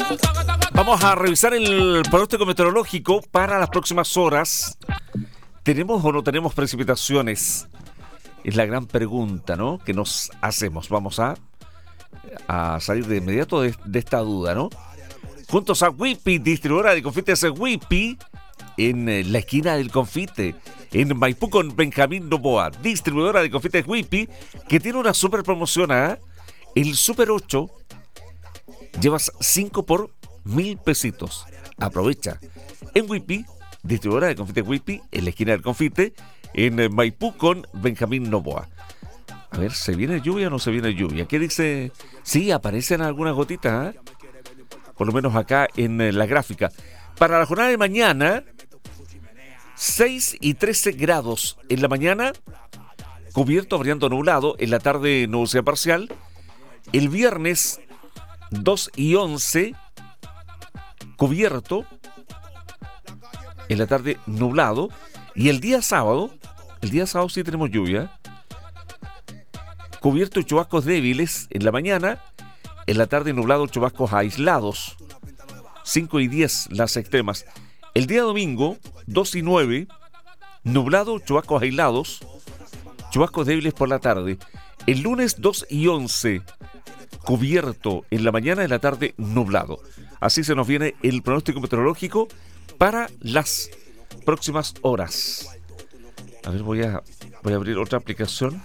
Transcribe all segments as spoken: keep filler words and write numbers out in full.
Vamos a revisar el pronóstico meteorológico para las próximas horas. ¿Tenemos o no tenemos precipitaciones? Es la gran pregunta, ¿no?, que nos hacemos. Vamos a, a salir de inmediato de, de esta duda, ¿no? Juntos a Whippy, distribuidora de confites Whippy, en la esquina del confite, en Maipú con Benjamín Novoa, distribuidora de confites Whippy, que tiene una super promoción, ¿eh? El Super ocho, llevas cinco por mil pesitos. Aprovecha. En Whippy, distribuidora de confites Whippy, en la esquina del confite, en Maipú con Benjamín Novoa. A ver, ¿se viene lluvia o no se viene lluvia? ¿Qué dice? Sí, aparecen algunas gotitas, ¿eh? Por lo menos acá en la gráfica. Para la jornada de mañana, seis y trece grados en la mañana, cubierto, variando nublado, en la tarde nubosidad parcial. El viernes, dos y once, cubierto, en la tarde nublado. Y el día sábado, el día sábado sí tenemos lluvia, cubierto y chubascos débiles en la mañana. En la tarde nublado, chubascos aislados. cinco y diez las extremas. El día domingo, dos y nueve, nublado, chubascos aislados, chubascos débiles por la tarde. El lunes, dos y once, cubierto en la mañana, en la tarde nublado. Así se nos viene el pronóstico meteorológico para las próximas horas. A ver, voy a, voy a abrir otra aplicación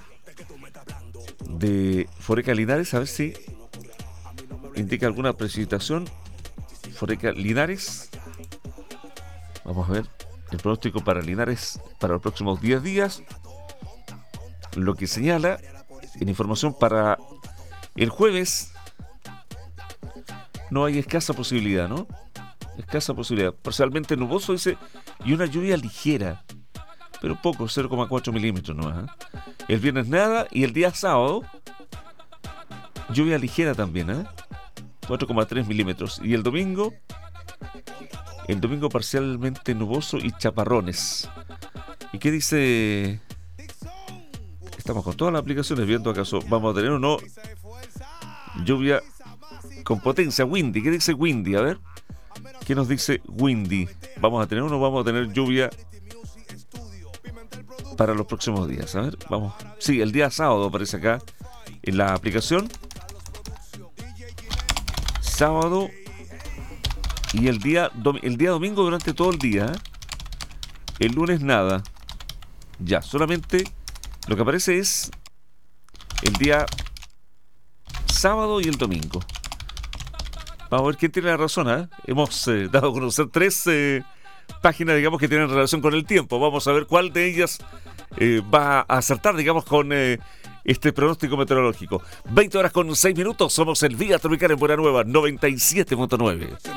de Foreca Linares, a ver si indica alguna precipitación. Foreca Linares. Vamos a ver el pronóstico para Linares para los próximos diez días. Lo que señala en información para el jueves, no hay escasa posibilidad, ¿no? Escasa posibilidad. Parcialmente nuboso, dice, y una lluvia ligera, pero poco, cero coma cuatro milímetros nomás, ¿eh? El viernes nada, y el día sábado, lluvia ligera también, ¿eh? cuatro coma tres milímetros. Y el domingo, el domingo parcialmente nuboso y chaparrones. ¿Y qué dice? Estamos con todas las aplicaciones viendo acaso vamos a tener o no lluvia con potencia, windy. ¿Qué dice windy? A ver, ¿qué nos dice windy? ¿Vamos a tener o no vamos a tener lluvia para los próximos días? A ver, vamos. Sí, el día sábado aparece acá en la aplicación. Sábado y el día dom- el día domingo durante todo el día, ¿eh? El lunes nada. Ya, solamente lo que aparece es el día sábado y el domingo. Vamos a ver quién tiene la razón, ¿eh? Hemos eh, dado a conocer tres eh, páginas, digamos, que tienen relación con el tiempo. Vamos a ver cuál de ellas eh, va a acertar, digamos, con eh, este pronóstico meteorológico. veinte horas con seis minutos, somos el Vía Tropical en Buena Nueva, noventa y siete punto nueve.